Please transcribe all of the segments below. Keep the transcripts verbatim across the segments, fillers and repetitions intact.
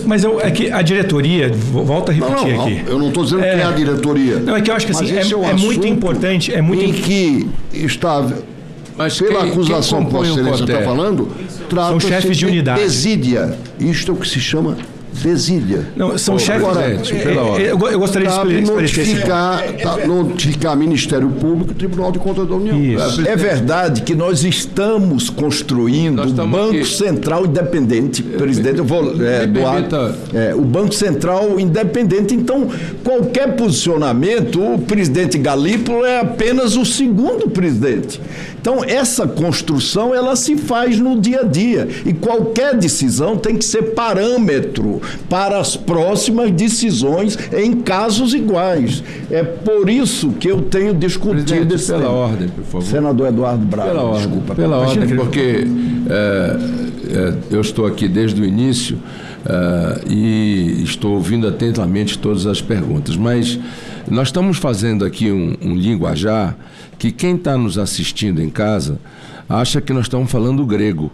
Mas eu, é que a diretoria, volta a repetir não, não, aqui. Eu não estou dizendo é, que é a diretoria. Não, é que eu acho que assim, é, é, um é muito importante. É muito em que está, Mas pela quem, acusação que Vossa Excelência está falando, são chefes de unidade. Desídia. Isto é o que se chama desídia. Não, são Pô, chefes. Agora, é, é, é, eu, eu gostaria tá de notificar, tá, notificar Ministério Público e Tribunal de Contas da União. Isso. É verdade que nós estamos construindo o Banco aqui. Central Independente, presidente, eu vou, é, Eduardo, é, o Banco Central Independente. Então, qualquer posicionamento, o presidente Galípolo é apenas o segundo presidente. Então, essa construção, ela se faz no dia a dia. E qualquer decisão tem que ser parâmetro para as próximas decisões em casos iguais. É por isso que eu tenho discutido esse pela tema. ordem, por favor. Senador Eduardo Braga, pela ordem, desculpa. Pela ordem, porque é, é, eu estou aqui desde o início é, e estou ouvindo atentamente todas as perguntas, mas nós estamos fazendo aqui um, um linguajar que quem está nos assistindo em casa acha que nós estamos falando grego.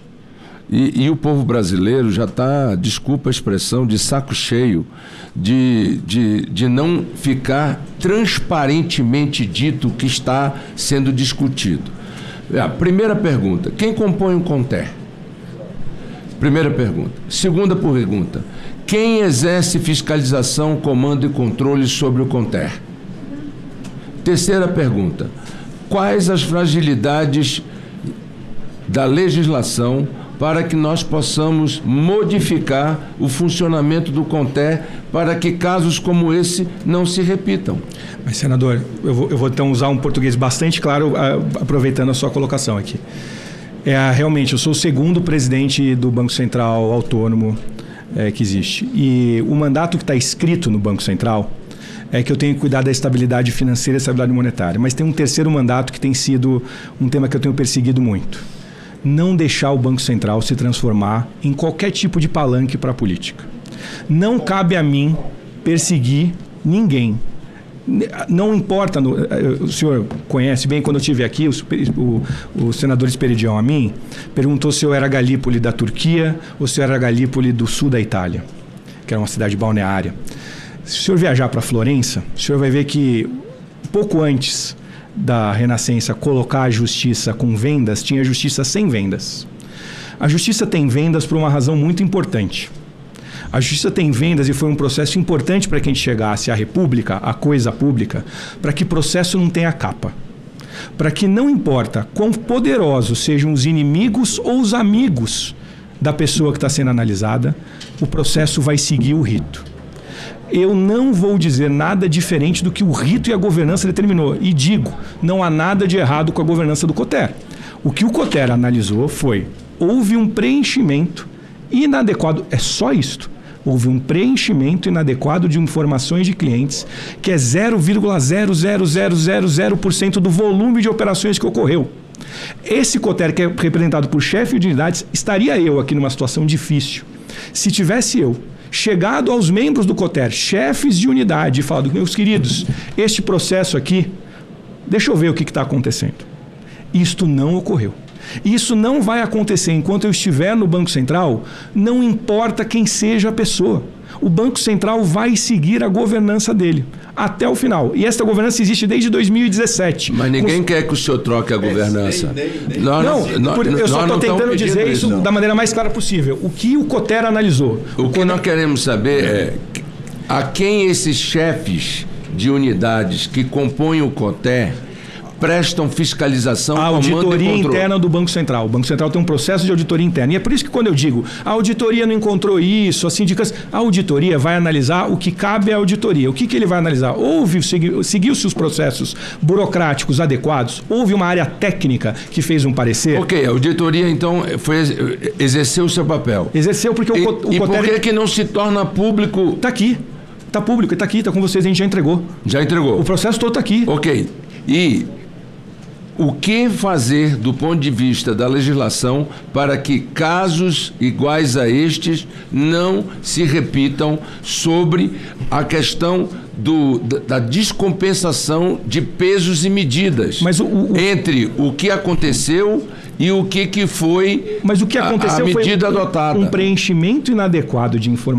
E, e o povo brasileiro já está, desculpa a expressão, de saco cheio de, de, de não ficar transparentemente dito o que está sendo discutido. A primeira pergunta, quem compõe o CONTER? Primeira pergunta. Segunda pergunta, quem exerce fiscalização, comando e controle sobre o CONTER? Terceira pergunta, quais as fragilidades da legislação para que nós possamos modificar o funcionamento do CONTER para que casos como esse não se repitam? Mas, senador, eu vou, eu vou então usar um português bastante claro, aproveitando a sua colocação aqui. É, realmente, eu sou o segundo presidente do Banco Central Autônomo é, que existe. E o mandato que está escrito no Banco Central é que eu tenho que cuidar da estabilidade financeira e estabilidade monetária. Mas tem um terceiro mandato que tem sido um tema que eu tenho perseguido muito. Não deixar o Banco Central se transformar em qualquer tipo de palanque para a política. Não cabe a mim perseguir ninguém. Não importa, no, o senhor conhece bem, quando eu estive aqui, o, o, o senador Esperidião a mim perguntou se eu era Galípoli da Turquia ou se eu era Galípoli do sul da Itália, que era uma cidade balneária. Se o senhor viajar para Florença, o senhor vai ver que pouco antes da Renascença colocar a justiça com vendas, tinha justiça sem vendas. A justiça tem vendas por uma razão muito importante. A justiça tem vendas e foi um processo importante para que a gente chegasse à república, à coisa pública, para que o processo não tenha capa. Para que não importa quão poderosos sejam os inimigos ou os amigos da pessoa que está sendo analisada, o processo vai seguir o rito. Eu não vou dizer nada diferente do que o rito e a governança determinou. E digo, não há nada de errado com a governança do COTER. O que o COTER analisou foi, houve um preenchimento inadequado, é só isto. Houve um preenchimento inadequado de informações de clientes, que é zero vírgula zero zero zero zero zero por cento do volume de operações que ocorreu. Esse COTER, que é representado por chefe de unidades, estaria eu aqui numa situação difícil. Se tivesse eu chegado aos membros do COTER, chefes de unidade, e falado, meus queridos, este processo aqui, deixa eu ver o que está acontecendo. Isto não ocorreu. Isso não vai acontecer enquanto eu estiver no Banco Central, não importa quem seja a pessoa. O Banco Central vai seguir a governança dele até o final. E esta governança existe desde dois mil e dezessete. Mas ninguém Com... quer que o senhor troque a governança. Nem, nem, nem. Nós, não, nós, por, eu só estou tentando dizer isso, isso da maneira mais clara possível. O que o COTER analisou? O, o que nós queremos saber é a quem esses chefes de unidades que compõem o COTER prestam fiscalização, a auditoria interna do Banco Central. O Banco Central tem um processo de auditoria interna. E é por isso que quando eu digo a auditoria não encontrou isso, a sindicância, a auditoria vai analisar o que cabe à auditoria. O que, que ele vai analisar? Houve, seguiu-se os processos burocráticos adequados? Houve uma área técnica que fez um parecer? Ok, a auditoria então foi, exerceu o seu papel. Exerceu porque e, o, o E COTER... por que que não se torna público? Está aqui. Está público, está aqui, está com vocês, a gente já entregou. Já entregou. O processo todo está aqui. Ok. E o que fazer do ponto de vista da legislação para que casos iguais a estes não se repitam sobre a questão do, da descompensação de pesos e medidas. Mas o, o, entre o que aconteceu e o que, que foi mas o que aconteceu a, a medida foi um, adotada. Um preenchimento inadequado de informações